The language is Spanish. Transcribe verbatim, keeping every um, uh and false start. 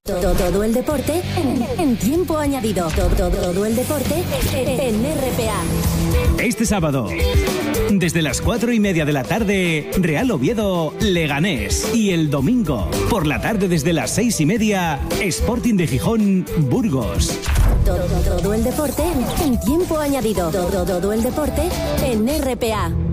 Todo, todo el deporte en, en tiempo añadido. Todo, todo, todo el deporte en R P A. Este sábado, desde las cuatro y media de la tarde, Real Oviedo, Leganés. Y el domingo, por la tarde desde las seis y media, Sporting de Gijón, Burgos. Todo, todo el deporte en tiempo añadido. Todo, todo el deporte en R P A.